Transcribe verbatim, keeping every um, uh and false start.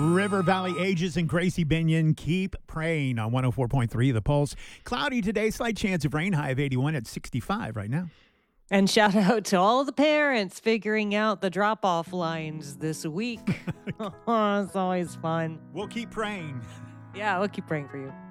River Valley Ages and Gracie Binion, Keep Praying on one oh four point three The Pulse. Cloudy today, slight chance of rain, high of eighty-one at sixty-five right now. And shout out to all the parents figuring out the drop-off lines this week. Oh, it's always fun. We'll keep praying. Yeah, we'll keep praying for you.